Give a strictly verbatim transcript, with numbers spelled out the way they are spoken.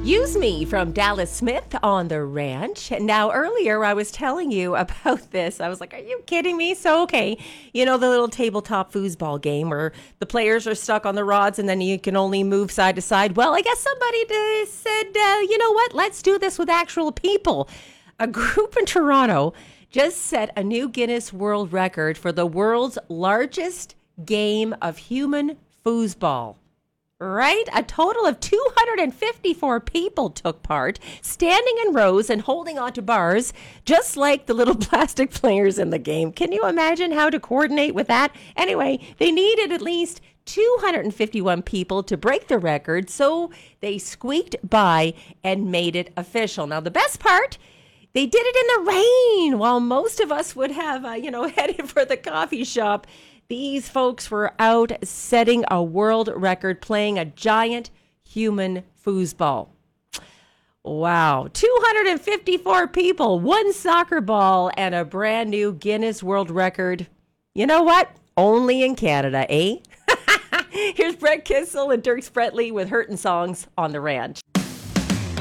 Use Me from Dallas Smith on the Ranch. Now, earlier I was telling you about this. I was like, are you kidding me? So, okay, you know the little tabletop foosball game where the players are stuck on the rods and then you can only move side to side. Well, I guess somebody uh, said, uh, you know what? Let's do this with actual people. A group in Toronto just set a new Guinness World Record for the world's largest game of human foosball. Right? A total of two hundred fifty-four people took part, standing in rows and holding onto bars, just like the little plastic players in the game. Can you imagine how to coordinate with that? Anyway, they needed at least two hundred fifty-one people to break the record, so they squeaked by and made it official. Now, the best part, they did it in the rain, while most of us would have, uh, you know, headed for the coffee shop. These folks were out setting a world record, playing a giant human foosball. Wow. two hundred fifty-four people, one soccer ball, and a brand new Guinness World Record. You know what? Only in Canada, eh? Here's Brett Kissel and Dirk Sprettley with Hurtin' Songs on the Ranch.